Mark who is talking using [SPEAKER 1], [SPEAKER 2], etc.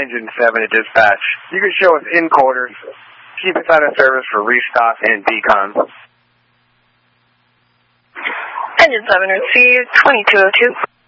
[SPEAKER 1] Engine 7 to dispatch. You can show us in quarters. Keep us out of service for restock and decon.
[SPEAKER 2] Engine 7 received 2202.